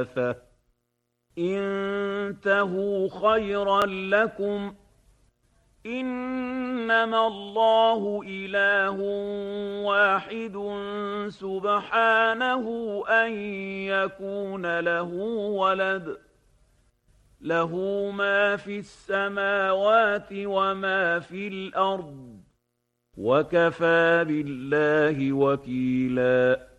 انتهوا خيرا لكم إنما الله إله واحد سبحانه أن يكون له ولد له ما في السماوات وما في الأرض وكفى بالله وكيلا